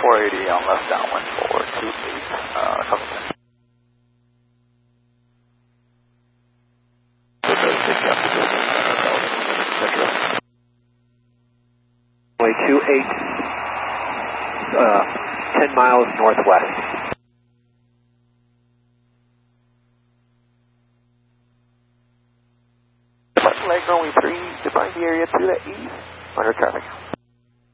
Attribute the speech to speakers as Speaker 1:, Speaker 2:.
Speaker 1: 480 on left downwind for 28, coming in.
Speaker 2: Runway 28, 10 miles northwest.
Speaker 1: Left leg runway 3, define the area to the east, under traffic.